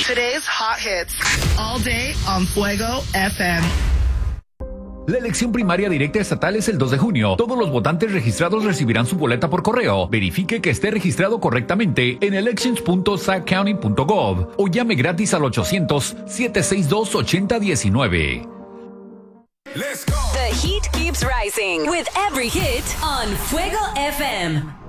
Today's hot hits. All day on Fuego FM. La elección primaria directa estatal es el 2 de junio. Todos los votantes registrados recibirán su boleta por correo. Verifique que esté registrado correctamente en elections.sackcounty.gov o llame gratis al 800-762-8019. Let's go. The heat keeps rising with every hit on Fuego FM.